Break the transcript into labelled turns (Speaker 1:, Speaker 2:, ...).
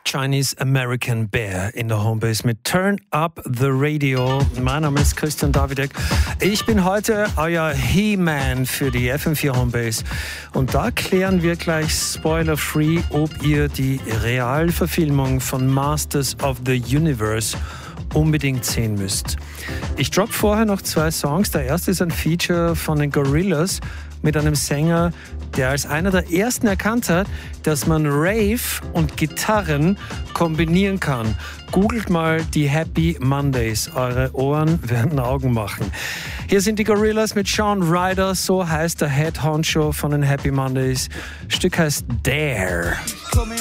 Speaker 1: Chinese American Bear in der Homebase mit Turn Up the Radio. Mein Name ist Christian Davidek. Ich bin heute euer He-Man für die FM4 Homebase. Und da klären wir gleich spoiler-free, ob ihr die Realverfilmung von Masters of the Universe unbedingt sehen müsst. Ich drop vorher noch 2 Songs. Der erste ist ein Feature von den Gorillaz mit einem Sänger, der als einer der ersten erkannt hat, dass man Rave und Gitarren kombinieren kann. Googelt mal die Happy Mondays. Eure Ohren werden Augen machen. Hier sind die Gorillaz mit Sean Ryder, so heißt der Head Honcho von den Happy Mondays. Stück heißt Dare.